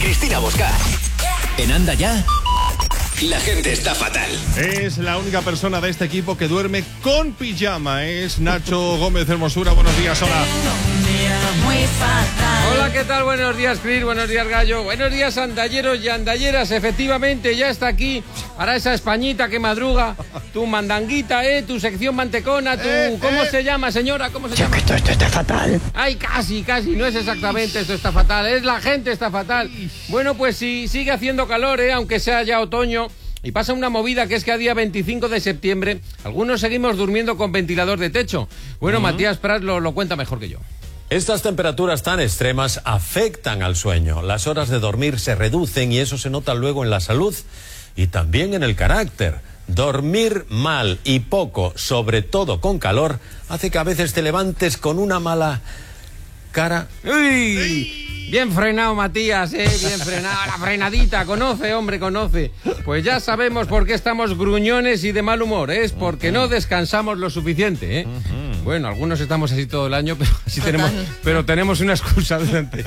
Cristina Bosca. En Anda Ya, la gente está fatal. Es la única persona de este equipo que duerme con pijama. Es Nacho Gómez Hermosura. Buenos días, hola. Muy fatal. Hola, ¿qué tal? Buenos días, Cris. Buenos días, Gallo. Buenos días, andalleros y andalleras. Efectivamente, ya está aquí para esa Españita que madruga. Tu mandanguita, tu sección mantecona, ¿cómo se llama, señora? ¿Cómo se llama? Esto está fatal. Ay, casi. No es exactamente esto está fatal. Es la gente está fatal. Bueno, pues sí, sigue haciendo calor, aunque sea ya otoño. Y pasa una movida que es que a día 25 de septiembre algunos seguimos durmiendo con ventilador de techo. Bueno, Matías Prats lo cuenta mejor que yo. Estas temperaturas tan extremas afectan al sueño. Las horas de dormir se reducen y eso se nota luego en la salud y también en el carácter. Dormir mal y poco, sobre todo con calor, hace que a veces te levantes con una mala cara. ¡Uy! Bien frenado, Matías, bien frenado. La frenadita, conoce, hombre, conoce. Pues ya sabemos por qué estamos gruñones y de mal humor, es porque no descansamos lo suficiente, Bueno, algunos estamos así todo el año, pero tenemos una excusa durante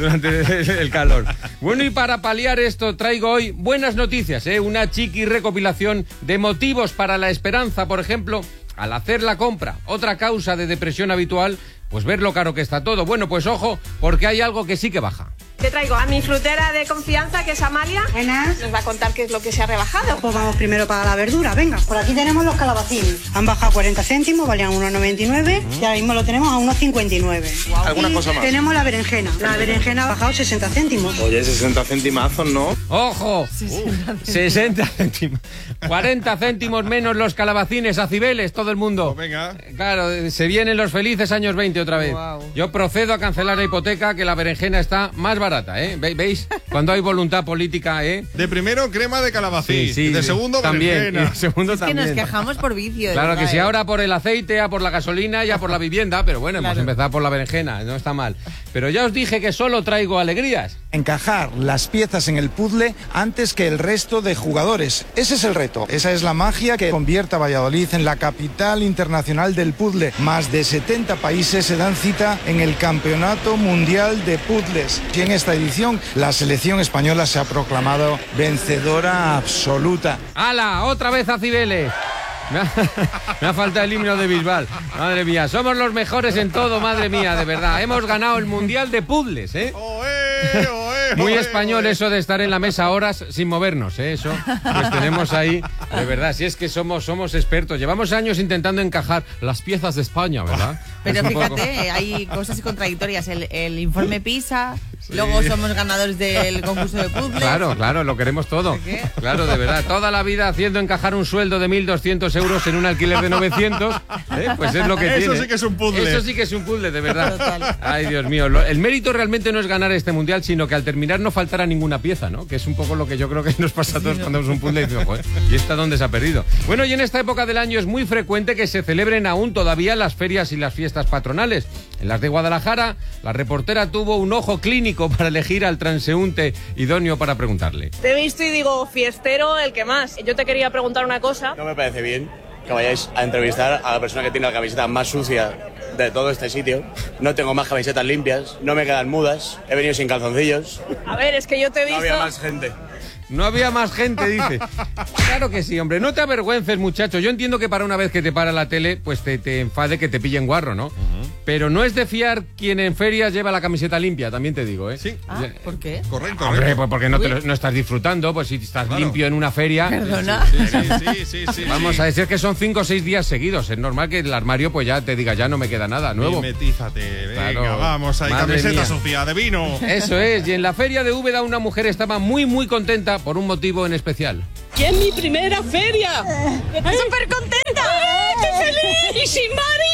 el calor. Bueno, y para paliar esto traigo hoy buenas noticias, una chiqui recopilación de motivos para la esperanza, por ejemplo, al hacer la compra. Otra causa de depresión habitual, pues ver lo caro que está todo. Bueno, pues ojo, porque hay algo que sí que baja. Te traigo a mi frutera de confianza, que es Amalia. Buenas. Nos va a contar qué es lo que se ha rebajado. Pues vamos primero para la verdura, venga. Por aquí tenemos los calabacines. Han bajado 40 céntimos, valían 1,99 y ahora mismo lo tenemos a 1,59. Wow. ¿Alguna cosa más? Tenemos la berenjena. La berenjena ha bajado 60 céntimos. Oye, 60 centimazos, ¿no? ¡Ojo! 60 céntimos. 40 céntimos menos los calabacines a Cibeles, todo el mundo. Pues venga. Claro, se vienen los felices años 20 otra vez. Wow. Yo procedo a cancelar la hipoteca, que la berenjena está más barata, ¿Veis? Cuando hay voluntad política, De primero, crema de calabacín. Sí, y de segundo, también. berenjena. Y de segundo Es que también. nos quejamos por vicio. Claro que ¿verdad? sí, ahora por el aceite, a por la gasolina y a por la vivienda, pero bueno, hemos empezado por la berenjena, no está mal. Pero ya os dije que solo traigo alegrías. Encajar las piezas en el puzzle antes que el resto de jugadores. Ese es el reto. Esa es la magia que convierte a Valladolid en la capital internacional del puzzle. Más de 70 países se dan cita en el Campeonato Mundial de Puzzles. Y en esta edición, la selección española se ha proclamado vencedora absoluta. ¡Hala! ¡Otra vez a Cibeles! Me ha faltado el himno de Bisbal. Madre mía, somos los mejores en todo, madre mía, de verdad. Hemos ganado el Mundial de Puzzles, Muy español eso de estar en la mesa horas sin movernos, Eso, pues tenemos ahí, de verdad, si es que somos expertos. Llevamos años intentando encajar las piezas de España, ¿verdad? Pero fíjate, hay cosas contradictorias. El informe PISA, luego somos ganadores del concurso de puzzles. Claro, lo queremos todo. ¿Qué? Claro, de verdad, toda la vida haciendo encajar un sueldo de 1.200 euros en un alquiler de 900, pues es lo que tiene. Eso sí que es un puzzle. Eso sí que es un puzzle, de verdad. Total. Ay, Dios mío. El mérito realmente no es ganar este mundial, sino que al terminar no faltará ninguna pieza, ¿no? Que es un poco lo que yo creo que nos pasa a todos cuando vemos un puzzle y decimos, joder, ¿y esta dónde se ha perdido? Bueno, y en esta época del año es muy frecuente que se celebren aún todavía las ferias y las fiestas patronales. En las de Guadalajara, la reportera tuvo un ojo clínico para elegir al transeúnte idóneo para preguntarle. Te he visto y digo, fiestero, el que más. Yo te quería preguntar una cosa. No me parece bien que vayáis a entrevistar a la persona que tiene la camiseta más sucia de todo este sitio. No tengo más camisetas limpias, no me quedan mudas, he venido sin calzoncillos. A ver, es que yo te he No visto... había más gente. No había más gente, dice. Claro que sí, hombre. No te avergüences, muchacho. Yo entiendo que para una vez que te para la tele, pues te enfade que te pillen guarro, ¿no? Pero no es de fiar quien en ferias lleva la camiseta limpia, también te digo, Sí. ¿Por qué? Correcto. Hombre, pues porque no estás disfrutando, pues si estás limpio en una feria... Perdona. Sí. Vamos a decir que son 5 o 6 días seguidos. Es normal que el armario pues ya te diga, ya no me queda nada nuevo. Mimetízate, venga, Claro. vamos ahí, Madre camiseta mía. Sofía, de vino. Eso es, y en la feria de Úbeda una mujer estaba muy contenta por un motivo en especial. ¡Y es mi primera feria! ¡Estoy súper contenta! ¡Estoy feliz! ¡Y sin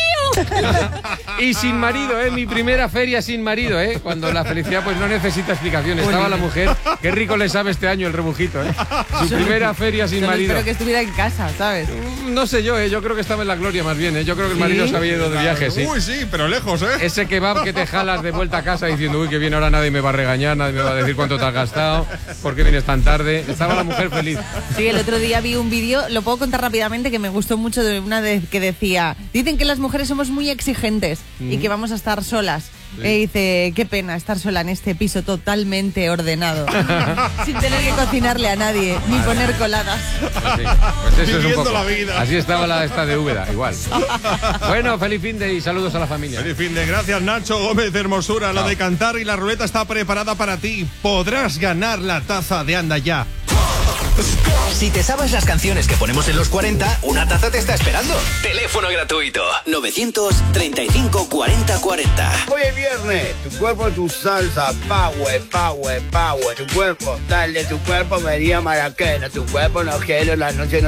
marido! Y sin marido, mi primera feria sin marido, Cuando la felicidad pues no necesita explicación. Estaba la mujer, qué rico le sabe este año el rebujito, Su primera feria sin Solo marido. espero que estuviera en casa, ¿sabes? No sé yo, yo creo que estaba en la gloria más bien, Yo creo que el marido se había ido de viaje, sí. Uy, sí, pero lejos, Ese kebab que te jalas de vuelta a casa diciendo, uy, que bien, ahora nadie me va a regañar, nadie me va a decir cuánto te has gastado, por qué vienes tan tarde. Estaba la mujer feliz. Sí, el otro día vi un vídeo, lo puedo contar rápidamente, que me gustó mucho, de una que decía, dicen que las mujeres somos muy exigentes y que vamos a estar solas. Dice, qué pena estar sola en este piso totalmente ordenado. Sin tener que cocinarle a nadie, ni poner coladas. Pues eso es un poco. La vida. Así estaba esta de Úbeda, igual. Bueno, feliz fin de y saludos a la familia. Feliz fin de, gracias Nacho Gómez de Hermosura. Lo de cantar y la ruleta está preparada para ti. Podrás ganar la taza de Anda Ya. Si te sabes las canciones que ponemos en los 40, una taza te está esperando. Teléfono gratuito 935 40 40. Hoy es viernes, tu cuerpo, tu salsa, power, power, power. Tu cuerpo, dale, tu cuerpo me dio maraquena. Tu cuerpo no quiero, la noche no